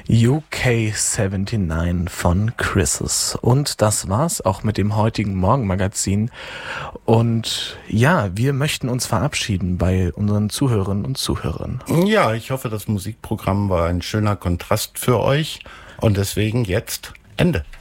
UK79 von Chrysis. Und das war's auch mit dem heutigen Morgenmagazin. Und ja, wir möchten uns verabschieden bei unseren Zuhörerinnen und Zuhörern. Ja, ich hoffe, das Musikprogramm war ein schöner Kontrast für euch. Und deswegen jetzt Ende.